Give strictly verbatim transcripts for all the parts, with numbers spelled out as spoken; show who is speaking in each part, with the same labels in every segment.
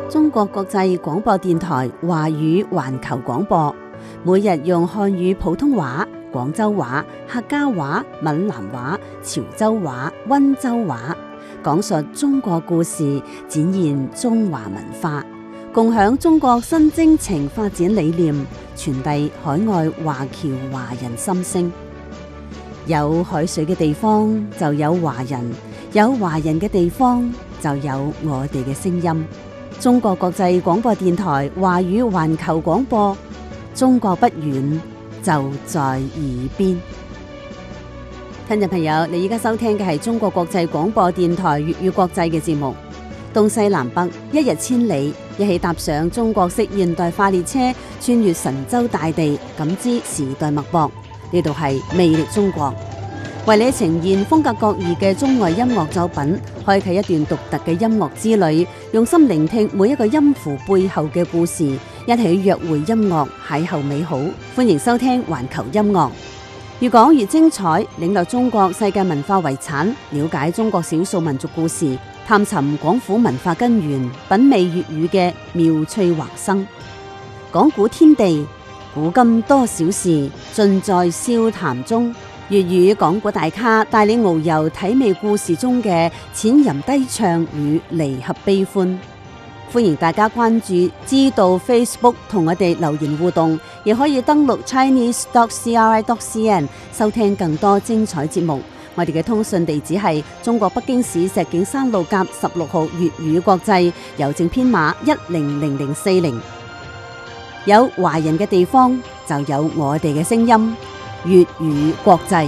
Speaker 1: 中國國際廣播電台華語環球廣播，每日用漢語普通話、廣州話、客家話、閩南話、潮州話、溫州話，講述中國故事，展現中華文化，共享中國新征程發展理念，傳遞海外華僑華人心聲。有海水嘅地方就有華人，有華人嘅地方就有我哋嘅聲音。中國國際廣播電台華語環球廣播，中國不遠，就在耳邊。聽眾朋友，你而家收聽嘅係中國國際廣播電台粵語國際嘅節目，東西南北一日千里，一起踏上中國式現代化列車，穿越神州大地，感知時代脈搏。呢度係魅力中國，為你呈現風格各異嘅中外音樂作品，開啟一段獨特嘅音樂之旅，用心聆聽每一個音符背後嘅故事，一起約會音樂，邂逅美好。歡迎收聽環球音樂，越講越精彩，領略中國世界文化遺產，了解中國少數民族故事，探尋廣府文化根源，品味粵語嘅妙趣橫生。講古天地，古今多少事，盡在笑談中。粵語講古大咖帶你遨遊體味故事中嘅淺吟低唱與離合悲歡。歡迎大家關注知道 Facebook 同我哋留言互動，亦可以登錄 chinese dot c r i dot c n 收聽更多精彩節目。我哋嘅通訊地址係中國北京市石景山路甲十六號粵語國際，郵政編碼一零零零四零。有華人嘅地方就有我哋嘅聲音，粵語國際。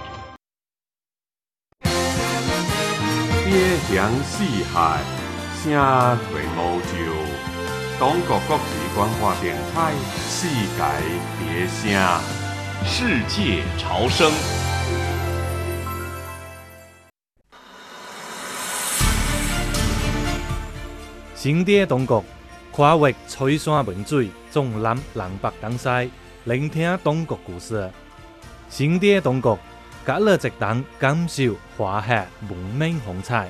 Speaker 2: 邊疆四海，聲隨歐洲。中國國際廣播電台，世界別聲，
Speaker 3: 世界潮聲。
Speaker 4: 新的中國，跨越吹山文水，縱覽南北東西，聆聽中國故事。新的中國，隔了直等感受華夏文明風采。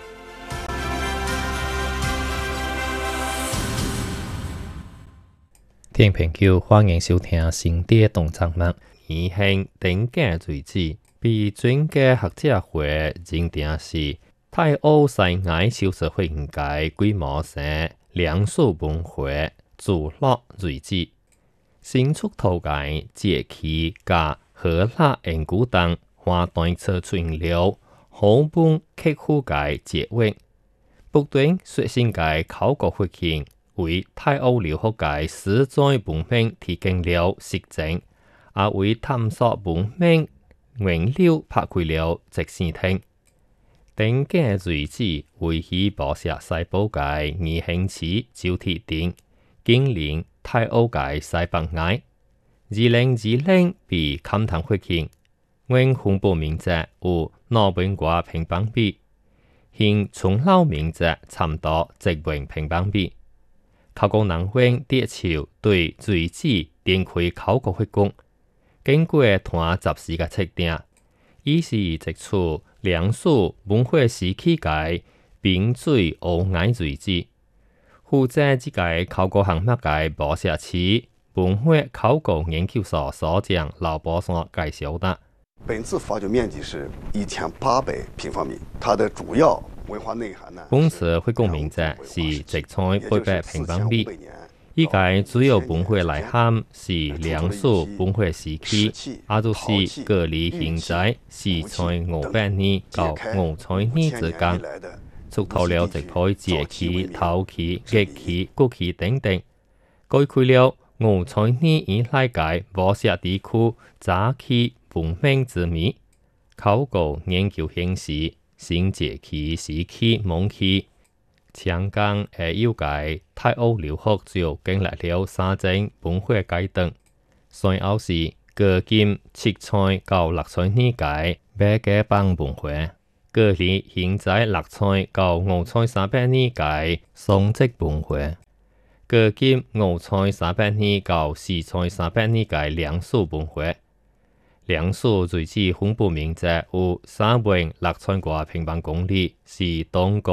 Speaker 5: 聽眾朋友，歡迎收聽新的動作目，以向頂架瑞子，被專家學者會認定是泰歐西雅少數會員界規模性兩數文會主落瑞子，新出頭界節氣加荷蘭研究等花端車出了好本客戶界節運，不斷率先界考古發現為泰歐留學界史在文明提供了實證，也為探索文明原料拍開了直線廳。頂架瑞子為起報社細胞界二興市招鐵店，經營泰歐界西北岸。二零二零被勘探發現，原紅布面積有兩百多平方米，現重樓面積差唔多一萬平方米。考古人員第一潮對瑞子展開考古發掘，經過團集時嘅測定，已是直出兩數文化時期界冰水甌岩瑞子。負責這個考古項目嘅報社市文化考古研究所所長劉博山介紹的，
Speaker 6: 本次發掘面積是一千八百平方米，它的主要文化內涵呢？
Speaker 5: 本次發掘面積是直採八百平方米，依個主要文化內涵是兩數文化時期，也就是各類現在是在五百年到五千年之間，觸透了一批節氣、陶器、樂器、骨器等等，概括了五千年以來嘅無錫地區早期文明之美。考古研究顯示，新節氣時期晚期，長江下游嘅泰歐留學就經歷了三種文化階段。隨後是過今七千到六千年嘅馬家浜文化，過嚟現在六千到五千三百年嘅宋籍文化。過今五千三百年到四千三百年嘅兩數文化，兩數瑞子分布面積有三萬六千多平方公里，是東貢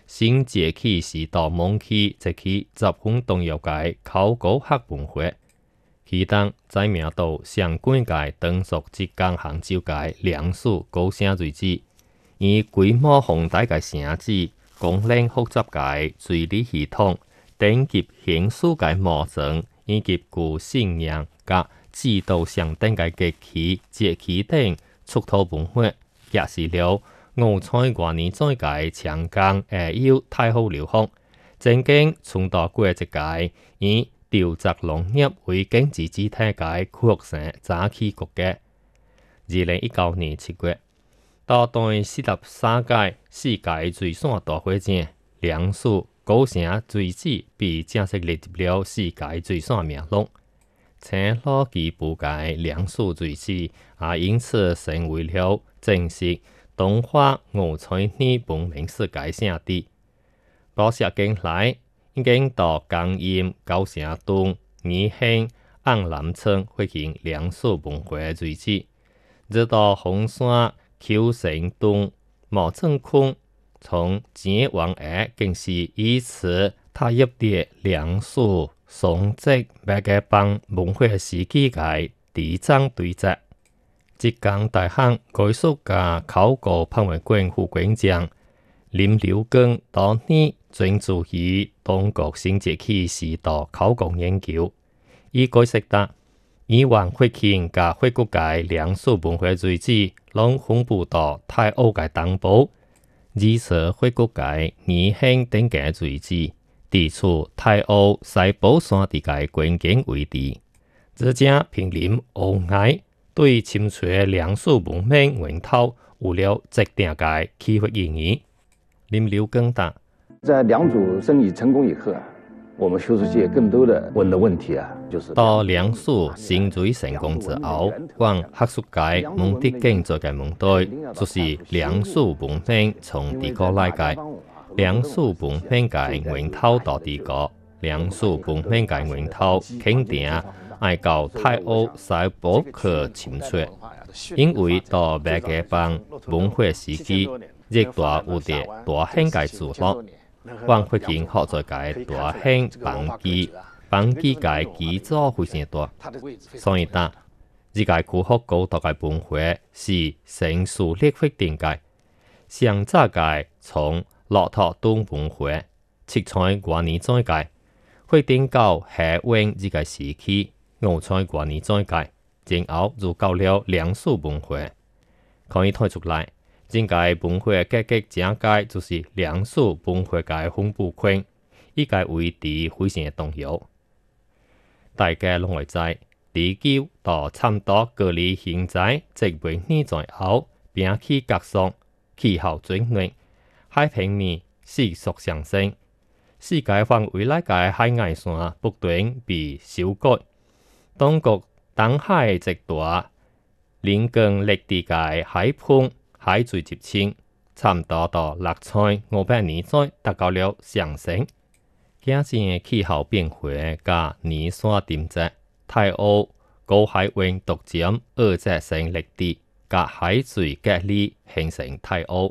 Speaker 5: 新节气时代梦起节气集中动摇界考古学文化，其中知名度上关界当属浙江杭州界梁树高声瑞子，以规模宏大嘅城址、功能复杂嘅水利系统、等级形式嘅模层，以及具信仰甲制度相等嘅节气、节气等出土文化，揭示了五彩元年再界長江下游太后流芳，正經從大過一界以調集農業為經濟主體嘅擴成早期國家。二零一九年七月，到第四十三屆世界水產大會展，梁樹高聲水子被正式列入了世界水產名錄。青羅基部嘅梁樹水子也因此成為了正式東華五彩年文明世界聖地。多十年來，已經到江陰、高城東、宜興、安南村發現梁樹文化遺址，直到紅山、丘城東、毛鎮區，從前往下更是以此踏入啲梁樹松積白嘅幫文化史記嘅地藏對質。浙江大學藝術家考古博物館副館長林柳根當年專注於中國新節氣時代考古研究，伊解釋得以往發現甲發掘嘅梁樹文化遺址，攏分布到太湖嘅東部，而且發掘嘅宜興等嘅遺址，地處太湖西部山地嘅關鍵位置，這正瀕臨湖崖。對清楚梁樹文明源頭有了極大嘅啟發意義。林柳根答：
Speaker 7: 在良渚生意成功以後，我們學術界更多的問的問題啊，就是
Speaker 5: 到梁樹新水成功之後，往學術界問得更多嘅問題，就是梁樹文明從地個來嘅，梁樹文明嘅源頭到地個，梁樹文明嘅源頭肯定愛到太湖西部去尋找，因為到白嘅幫文化史記，亦大有啲大興嘅聚落，往發現學在嘅大興幫記，幫記嘅基礎非常大，所以得呢個科學高度嘅文化是成熟歷史定界，上早嘅從駱駝東文化，七彩元年再界，會定到下溫呢個時期。五彩元年再界，然後就到了梁樹文化，可以睇出來，整個文化結構整界就是梁樹文化嘅分布區，依個位置非常重要。大家攏會知，地球到差唔多隔離現在即為年在後，並起隔霜，氣候轉暖，海平面迅速上升，世界範圍內嘅海岸線不斷被修改。中國東海極大，鄰近陸地嘅海灘海水接清，差唔多到六千五百年再達到了上升。加上氣候變化加年山點質，太湖高海溫逐漸二質性陸地加海水隔離形成太湖。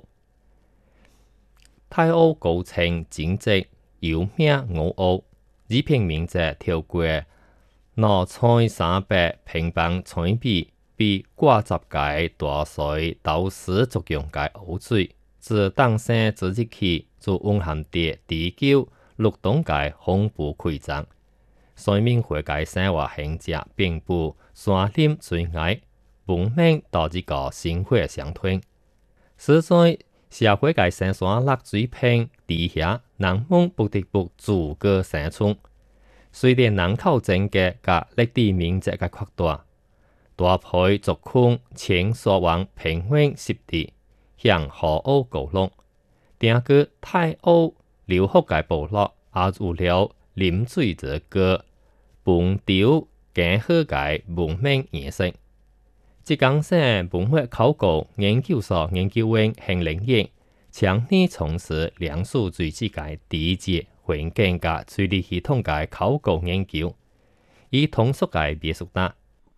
Speaker 5: 太湖高稱正直，有名五湖，以平面質跳過兩千三百平方千米，被掛雜嘅大水導致作用嘅湖水，自誕生之日起就蘊含着地球陸動嘅豐富擴張。生命活嘅生活形跡遍布山林水崖，文明到呢個生活相通。實在社會嘅深山落水坪底下，人們不得不自個生存。雖然人口增加甲歷地面積嘅擴大，大批族群遷徙往平穩濕地，向河湖高落。定個太湖流域嘅部落也有了飲水這個本島更好嘅文明意識。浙江省文化考古研究所研究員邢靈業長年從事梁樹遺址嘅地質環境嘅處理系統嘅考古研究，以通俗嘅描述得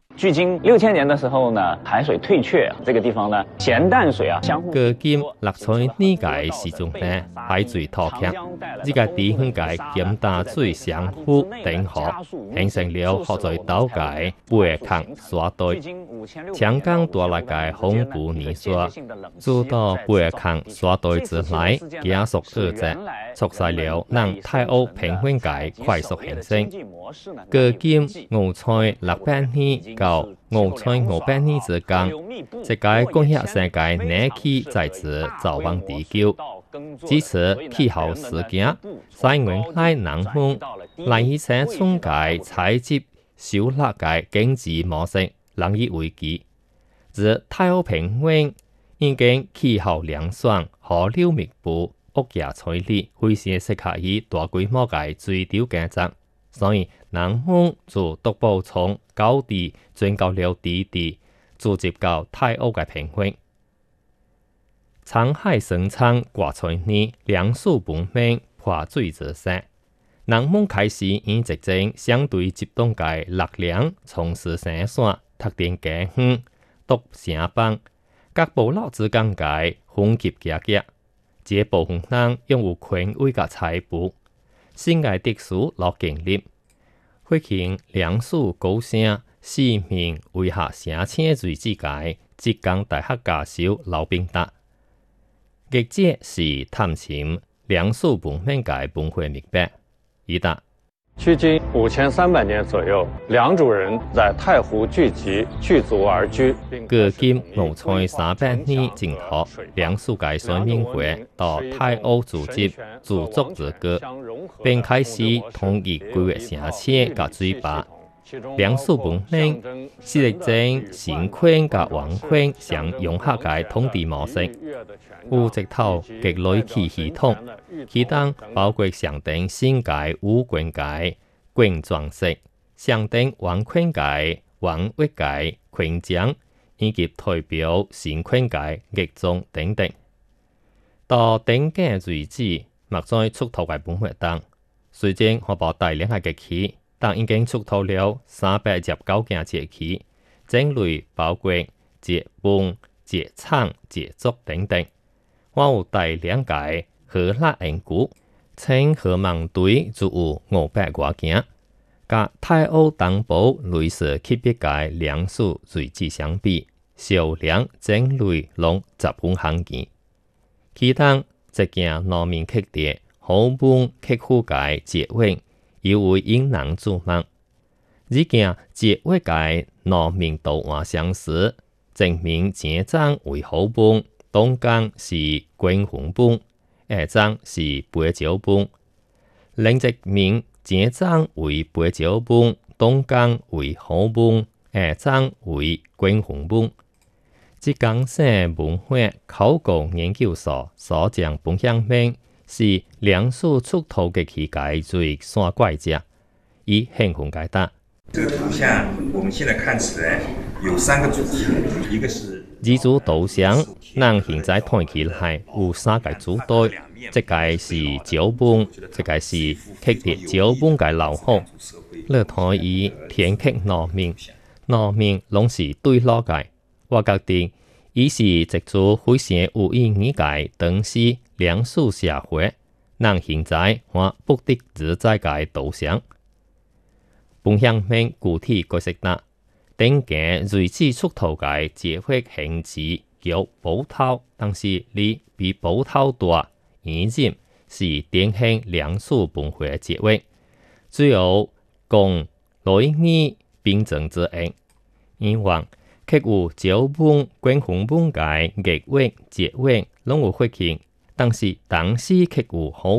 Speaker 8: 距今六千年的时候呢，海水退却，这个地方呢，咸淡水啊相互。
Speaker 5: 過今六千年嘅時鐘呢，海水脫卻，呢個地方嘅鹹淡水相互頂河，形成了河在島嘅貝殼沙堆。長江帶來嘅恐怖泥沙，諸多貝殼沙堆之內加速二者，促使了讓太歐平原嘅快速形成。過今五千六百年到五千五百年之間，這個工業世界熱氣在此早晚地球。支持氣候事件，使原來南方難以生存嘅採集收納嘅經濟模式難以為繼。自太歐平原已經氣候涼爽、河流密布、屋野翠綠，非常適合於大規模嘅水稻耕作。所以南方就獨步從高地轉到了低地，直接到太歐嘅平原。滄海生產掛千年，糧食分明破水之勢。南方開始以一種相對集中嘅力量從事生產，特定家園、獨城邦、各部落之間嘅分級價格，這部分人擁有權威嘅財富，新嘅特殊落經歷，會khiến糧食高升，市民為下城千水之界，浙江大學教授劉炳達。業界是探尋糧食文明嘅文化密白。一答：
Speaker 9: 距今五千三百年左右，良渚人在太湖聚集，聚族而居。
Speaker 5: 過今五千三百年前後，糧食嘅水面會到太歐組織自足自覺，並開始統一規劃城市嘅水壩。糧食文明是一種新權及王權相融合嘅統治模式，有一套極類企系統，其中包括上定新界五權界、權狀式、上定王權界、王域界、權章，以及代表新權界、逆宗等等。到頂嘅瑞子，目在出土嘅本活動，雖然可報大量嘅節氣。但已經出土了三百十九件節氣，種類包括節崩、節倉、節足等等。還有大量嘅荷蘭銀菇，稱荷芒堆就有五百多件。甲太歐東部類似級別嘅糧食瑞子相比，數量種類攏十分罕見。其中一件農民刻碟，好本刻苦嘅節韻。尤為引人注目。呢件節畫嘅農民圖畫相似，證明前章為好本，東江是軍紅本，下章是白蕉本。另一面前章為白蕉本，東江為好本，下章為軍紅本。浙江省文化考古研究所所講本鄉面。是糧食出土嘅期界最山怪者，以興奮解答。
Speaker 10: 這個圖像我們現在看起來有三個主題，一個是
Speaker 5: 呢組圖像，咱現在睇起來有三個主題，一個是腳本，一個是刻碟腳本嘅老虎。你睇伊填刻農民，農民攏是對落嘅，我覺得伊是一組非常有意義嘅東西。糧食社會，讓現在我不得自在嘅圖像。本鄉面具體解釋啦，頂個瑞子出土嘅節畫形似叫寶頭，但是你比寶頭大，而且是典型糧食文化嘅節畫，只有公女兒並存之應。以往刻有腳本、軍紅本嘅頁畫、節畫，攏有發現。但是當時刻有好